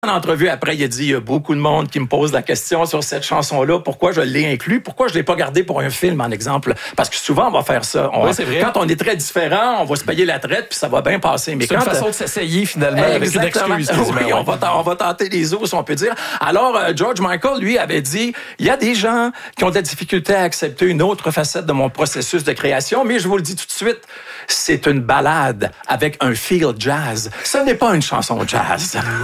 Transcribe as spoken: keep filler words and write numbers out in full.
En entrevue, après, il a dit, il y a beaucoup de monde qui me pose la question sur cette chanson-là. Pourquoi je l'ai inclus? Pourquoi je l'ai pas gardé pour un film, en exemple? Parce que souvent, on va faire ça. On, oui, c'est vrai. Quand on est très différent, on va se payer la traite, puis ça va bien passer. Mais c'est quand une façon de s'essayer, finalement, Exactement. avec une excuse. Oui, ouais. on, va on va tenter les os, si on peut dire. Alors, euh, George Michael, lui, avait dit, il y a des gens qui ont de la difficulté à accepter une autre facette de mon processus de création, mais je vous le dis tout de suite, c'est une ballade avec un feel jazz. Ce n'est pas une chanson jazz.